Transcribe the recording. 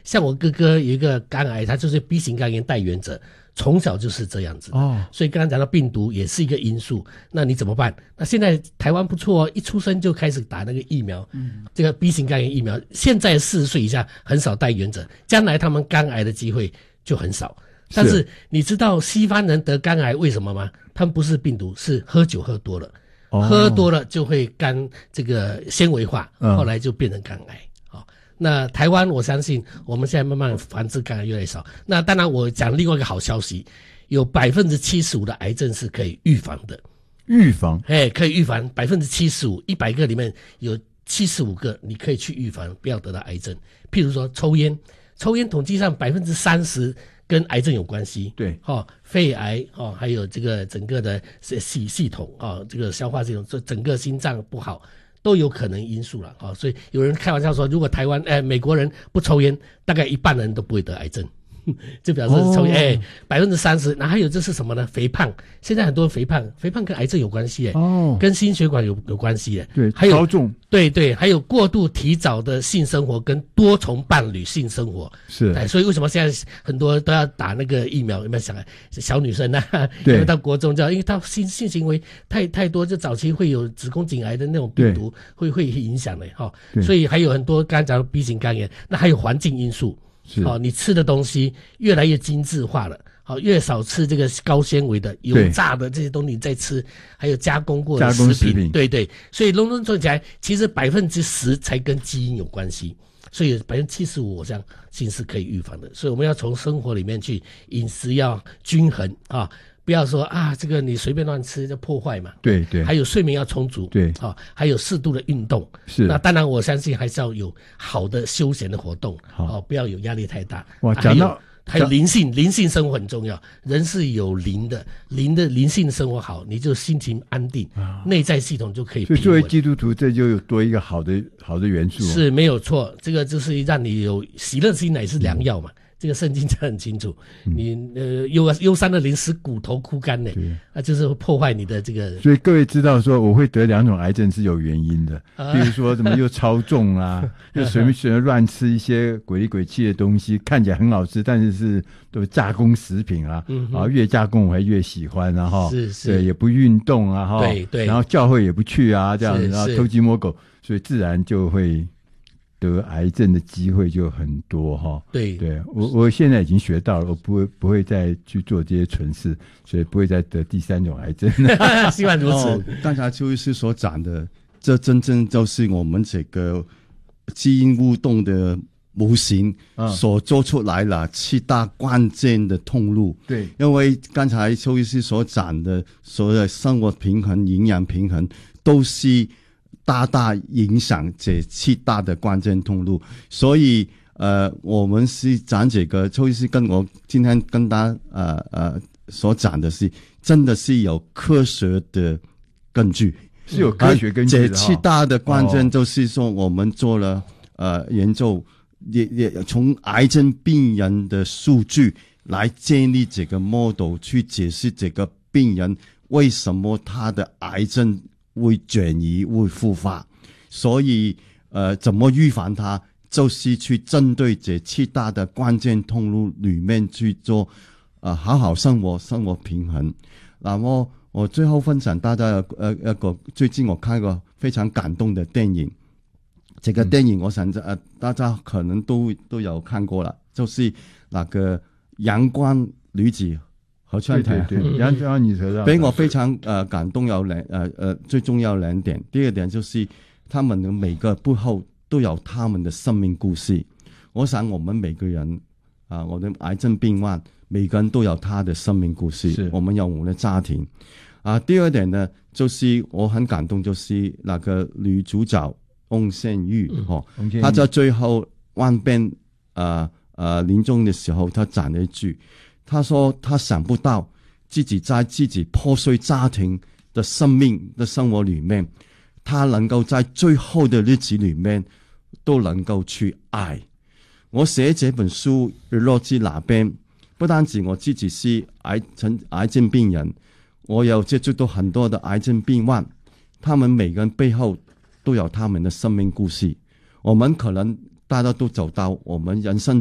像我哥哥有一个肝癌，他就是 B 型肝炎带原者，从小就是这样子所以刚刚讲到病毒也是一个因素，那你怎么办？那现在台湾不错一出生就开始打那个疫苗，这个 B 型肝炎疫苗，现在40岁以下很少带原者，将来他们肝癌的机会就很少。但是你知道西方人得肝癌为什么吗？他们不是病毒，是喝酒喝多了，喝多了就会肝这个纤维化，后来就变成肝癌。那台湾我相信我们现在慢慢防治肝癌越来越少。那当然我讲另外一个好消息，有 75% 的癌症是可以预防的。 预防？ 可以预防 75%，100个里面有75个你可以去预防，不要得到癌症。譬如说抽烟统计上 30% 跟癌症有关系。 对， 肺癌还有这个整个的系统这个消化系统，整个心脏不好都有可能因素了所以有人开玩笑说，如果台湾美国人不抽烟，大概一半的人都不会得癌症。就表示抽烟30%，那还有这是什么呢？肥胖，现在很多肥胖跟癌症有关系跟心血管有关系对， 还有超重， 对，还有过度提早的性生活跟多重伴侣性生活是， 所以为什么现在很多都要打那个疫苗？有没有想小女生因为到国中因为她性行为太多，就早期会有子宫颈癌的那种病毒会影响的所以还有很多刚才讲的 B 型肝炎，那还有环境因素。你吃的东西越来越精致化了，越少吃这个高纤维的油炸的这些东西在吃，还有加工过的食品，对，所以笼统说起来，其实 10% 才跟基因有关系，所以 75% 我相信是可以预防的。所以我们要从生活里面去，饮食要均衡不要说这个你随便乱吃就破坏嘛。 对， 还有睡眠要充足。 对， 还有适度的运动。 是。 那当然我相信还是要有好的休闲的活动。不要有压力太大。 哇，讲到还有灵性生活很重要。人是有灵性生活好，你就心情安定，内在系统就可以平稳。 所以作为基督徒，这就有多一个好的元素。 是没有错，这个就是让你有喜乐心乃是良药嘛。这个圣经讲很清楚，你忧伤的灵使骨头枯干呢，就是会破坏你的这个。 所以各位知道说我会得2种癌症是有原因的，比如说怎么又超重又随便乱吃一些鬼里鬼气的东西，看起来很好吃，但是都加工食品越加工我还越喜欢是对，也不运动对， 然后教会也不去这样子，然后偷鸡摸狗，所以自然就会得癌症的机会就很多对，我现在已经学到了，我不会再去做这些蠢事，所以不会再得第3种癌症。 希望如此。 刚才邱医师所讲的，这真正就是我们这个基因互动的模型所做出来了7大关键的通路。 对， 因为刚才邱医师所讲的所有的生活平衡、营养平衡都是大大影响这7大的关键通路，所以我们是讲这个邱医师跟我今天跟他所讲的是真的是有科学的根据， 是有科学根据的。 这7大的关键就是说我们做了研究，也从癌症病人的数据来建立这个 model 去解释这个病人为什么他的癌症会转移会复发，所以怎么预防它，就是去针对这7大的关键通路里面去做好好生活平衡。那么我最后分享大家一个最近我看过非常感动的电影，这个电影我想大家可能都有看过了，就是那个阳光女子合唱团。 对，阳光女子俾我非常感动有最重要2点。第二点就是他们的每个背后都有他们的生命故事。我想我们每个人我的癌症病患每个人都有他的生命故事，我们有我们的家庭第二点呢，就是我很感动，就是那个女主角翁倩玉她在最后万变临终的时候，她讲了一句，她说她想不到自己在自己破碎家庭的生命的生活里面，她能够在最后的日子里面都能够去爱。我写这本书日落之那边，不单止我自己是癌症病人，我有接触到很多的癌症病患，他们每个人背后都有他们的生命故事。我们可能大家都走到我们人生